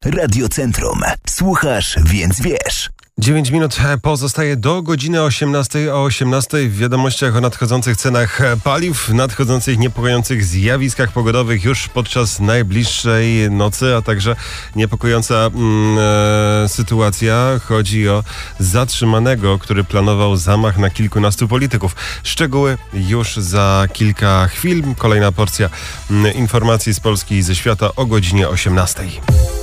Radiocentrum. Słuchasz, więc wiesz. 9 minut pozostaje do godziny 18. O 18 w wiadomościach o nadchodzących cenach paliw, nadchodzących niepokojących zjawiskach pogodowych już podczas najbliższej nocy, a także niepokojąca sytuacja. Chodzi o zatrzymanego, który planował zamach na kilkunastu polityków. Szczegóły już za kilka chwil. Kolejna porcja informacji z Polski i ze świata o godzinie 18.